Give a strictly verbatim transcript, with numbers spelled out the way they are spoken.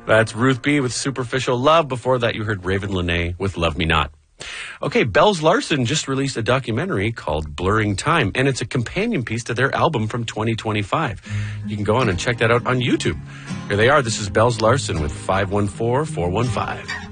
That's Ruth B. with Superficial Love. Before that, you heard Raven Lene with Love Me Not. Okay, Bells Larson just released a documentary called Blurring Time, and it's a companion piece to their album from twenty twenty-five. You can go on and check that out on YouTube. Here they are. This is Bells Larson with five one four, four one five.